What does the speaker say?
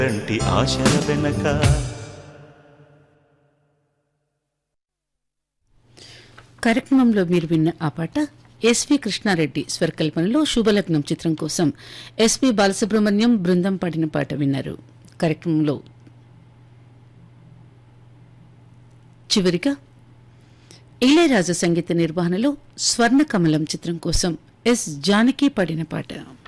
కంటి ఆశల వెనక కార్యక్రమంలో మీరు విన్న ఆ పాట ఎస్వి కృష్ణారెడ్డి స్వరకల్పనలో శుభలగ్నం చిత్రం కోసం ఎస్పి బాలసుబ్రహ్మణ్యం బృందం పాడిన పాట విన్నారు. కార్యక్రమంలో చివరిగా ఇళయరాజా సంగీత నిర్వహణలో స్వర్ణకమలం చిత్రం కోసం ఎస్ జానకి పాడిన పాట.